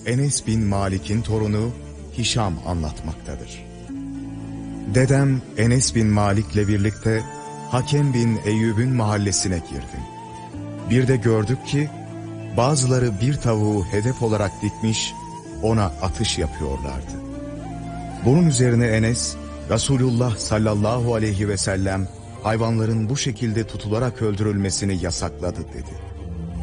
Enes bin Malik'in torunu Hişam anlatmaktadır. Dedem Enes bin Malik'le birlikte Hakem bin Eyyub'un mahallesine girdim. Bir de gördük ki bazıları bir tavuğu hedef olarak dikmiş, ona atış yapıyorlardı. Bunun üzerine Enes, Resulullah sallallahu aleyhi ve sellem hayvanların bu şekilde tutularak öldürülmesini yasakladı dedi.